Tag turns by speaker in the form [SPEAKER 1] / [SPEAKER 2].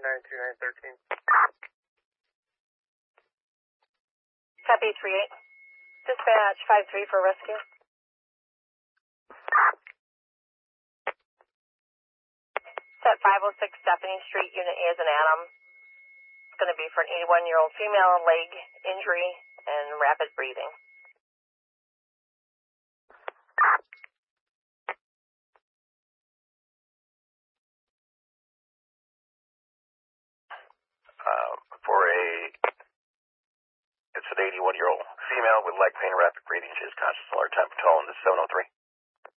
[SPEAKER 1] 92913.
[SPEAKER 2] Copy 38. Dispatch 53 for rescue. Set 506 Stephanie Street, Unit A as an Adam. It's going to be for an 81-year-old female, leg injury, and rapid breathing.
[SPEAKER 3] It's an 81-year-old female with leg pain and rapid breathing. She is conscious all her time. Patrol in the 703.